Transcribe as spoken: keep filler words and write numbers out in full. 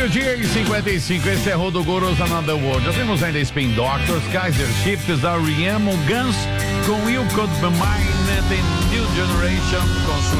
Meio-dia e cinquenta e cinco, esse é Rodo Goros Another World. Já temos ainda Spin Doctors, Kaiser Chiefs, R E M, Guns com You Could Be Mine, tem New Generation com